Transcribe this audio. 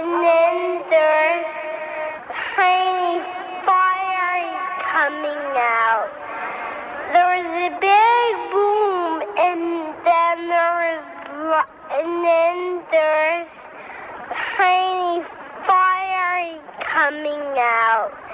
and then there's tiny fire coming out. There was a big boom, and then there's tiny fire coming out.